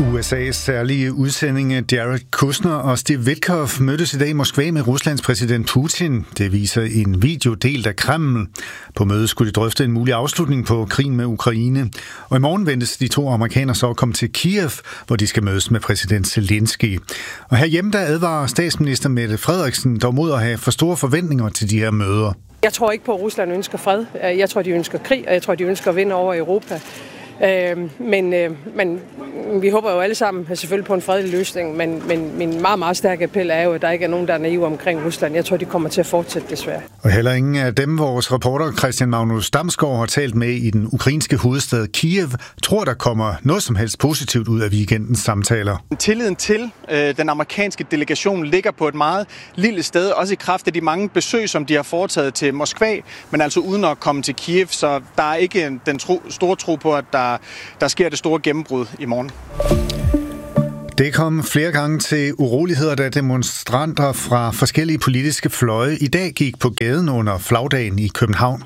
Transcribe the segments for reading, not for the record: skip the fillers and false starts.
USA's særlige udsendinge Jared Kushner og Steve Witkoff mødtes i dag i Moskva med Ruslands præsident Putin. Det viser en video delt af Kreml. På mødet skulle de drøfte en mulig afslutning på krigen med Ukraine. Og i morgen ventes de to amerikanere så at komme til Kiev, hvor de skal mødes med præsident Zelensky. Og herhjemme der advarer statsminister Mette Frederiksen dog mod at have for store forventninger til de her møder. Jeg tror ikke på, at Rusland ønsker fred. Jeg tror, de ønsker krig, og jeg tror, de ønsker at vinde over Europa. Men vi håber jo alle sammen selvfølgelig på en fredelig løsning, men min meget, meget stærke appel er jo, at der ikke er nogen, der er naive omkring Rusland. Jeg tror, de kommer til at fortsætte desværre. Og heller ingen af dem, vores reporter Christian Magnus Damsgaard har talt med i den ukrainske hovedstad Kiev, tror, der kommer noget som helst positivt ud af weekendens samtaler. Tilliden til den amerikanske delegation ligger på et meget lille sted, også i kraft af de mange besøg, som de har foretaget til Moskva, men altså uden at komme til Kiev, så der er ikke den store tro på, at der sker det store gennembrud i morgen. Det kom flere gange til uroligheder, da demonstranter fra forskellige politiske fløje i dag gik på gaden under flagdagen i København.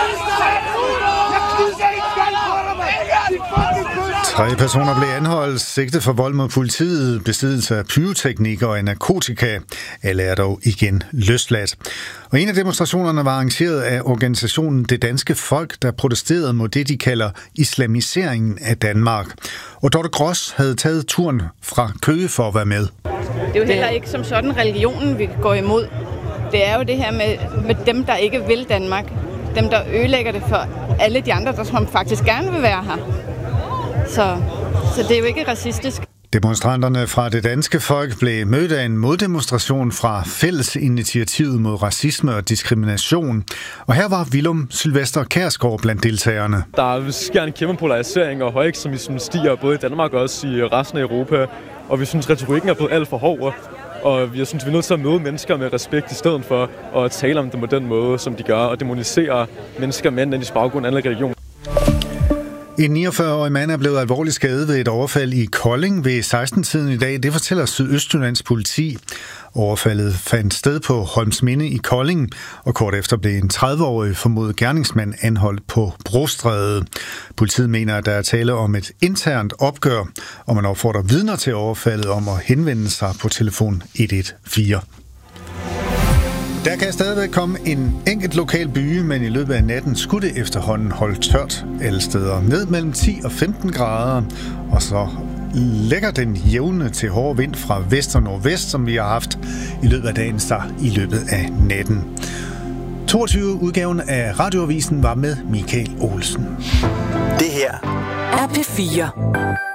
3 personer blev anholdt, sigtet for vold mod politiet, besiddelse af pyroteknik og narkotika. Alle er dog igen løsladt. Og en af demonstrationerne var arrangeret af organisationen Det Danske Folk, der protesterede mod det, de kalder islamiseringen af Danmark. Og Dorte Gross havde taget turen fra Køge for at være med. Det er jo heller ikke som sådan religionen, vi går imod. Det er jo det her med dem, der ikke vil Danmark. Dem, der ødelægger det for alle de andre, der som faktisk gerne vil være her. Så det er jo ikke racistisk. Demonstranterne fra Det Danske Folk blev mødt af en moddemonstration fra Fællesinitiativet mod racisme og diskrimination. Og her var Willum Sylvester Kjærsgaard blandt deltagerne. Der sker en kæmpe polarisering, og højekstremismen stiger både i Danmark og også i resten af Europa. Og vi synes, retorikken er blevet alt for hård. Og jeg synes, vi er nødt til at møde mennesker med respekt i stedet for at tale om dem på den måde, som de gør, og demonisere mennesker med en etnisk baggrund eller religion. En 49-årig mand er blevet alvorligt skadet ved et overfald i Kolding ved 16-tiden i dag. Det fortæller Sydøstjyllands politi. Overfaldet fandt sted på Holmsminde i Kolding, og kort efter blev en 30-årig formodet gerningsmand anholdt på Brostræde. Politiet mener, at der er tale om et internt opgør, og man opfordrer vidner til overfaldet om at henvende sig på telefon 114. Der kan stadigvæk komme en enkelt lokal byge, men i løbet af natten skulle det efterhånden holde tørt alle steder. Ned mellem 10 og 15 grader, og så lægger den jævne til hård vind fra vest og nordvest, som vi har haft i løbet af dagen, så i løbet af natten. 22-udgaven af Radioavisen var med Michael Olsen. Det her er P4.